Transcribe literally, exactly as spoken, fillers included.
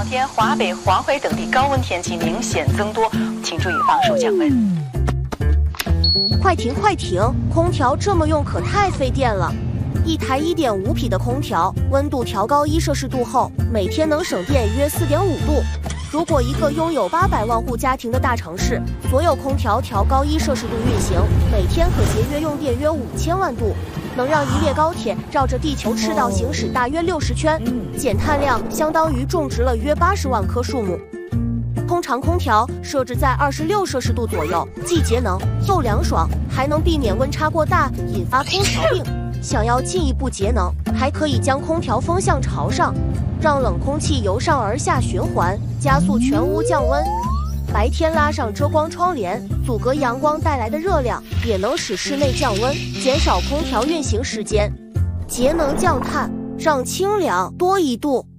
两天华北、黄淮等地高温天气明显增多，请注意防暑降温。 快停快停！空调这么用可太费电了。一台 一点五 匹的空调，温度调高一摄氏度后，每天能省电约 四点五度。如果一个拥有八百万户家庭的大城市，所有空调调高一摄氏度运行，每天可节约用电约五千万度，能让一列高铁绕着地球赤道行驶大约六十圈，减碳量相当于种植了约八十万棵树木。通常空调设置在二十六摄氏度左右，既节能又凉爽，还能避免温差过大引发空调病。想要进一步节能，还可以将空调风向朝上，让冷空气由上而下循环，加速全屋降温。白天拉上遮光窗帘，阻隔阳光带来的热量，也能使室内降温，减少空调运行时间，节能降碳，让清凉多一度。